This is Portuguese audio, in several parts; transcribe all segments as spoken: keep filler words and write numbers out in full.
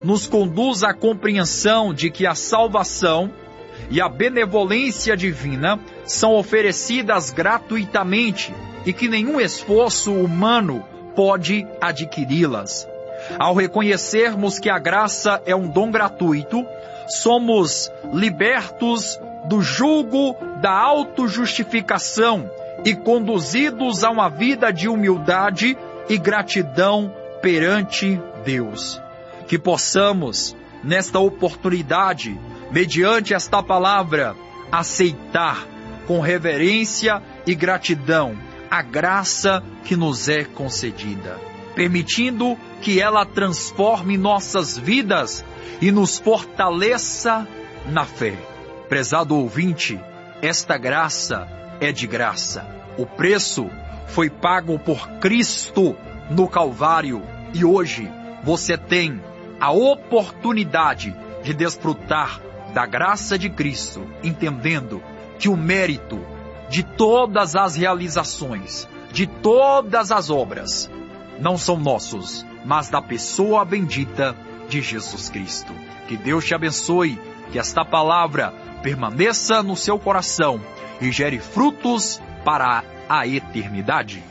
nos conduz à compreensão de que a salvação e a benevolência divina são oferecidas gratuitamente e que nenhum esforço humano pode adquiri-las. Ao reconhecermos que a graça é um dom gratuito, somos libertos do jugo da autojustificação e conduzidos a uma vida de humildade e gratidão perante Deus. Que possamos, nesta oportunidade, mediante esta palavra, aceitar com reverência e gratidão a graça que nos é concedida, permitindo que ela transforme nossas vidas e nos fortaleça na fé. Prezado ouvinte, esta graça é de graça. O preço foi pago por Cristo no Calvário e hoje você tem a oportunidade de desfrutar da graça de Cristo, entendendo que o mérito de todas as realizações, de todas as obras, não são nossos, mas da pessoa bendita de Jesus Cristo. Que Deus te abençoe, que esta palavra permaneça no seu coração e gere frutos para a eternidade.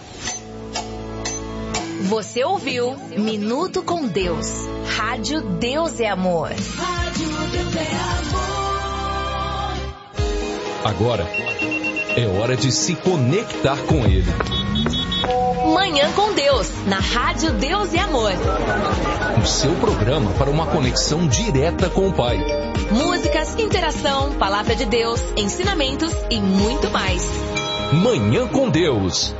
Você ouviu Minuto com Deus. Rádio Deus é Amor. Rádio Deus é Amor. Agora é hora de se conectar com Ele. Manhã com Deus, na Rádio Deus é Amor. O seu programa para uma conexão direta com o Pai. Músicas, interação, palavra de Deus, ensinamentos e muito mais. Manhã com Deus.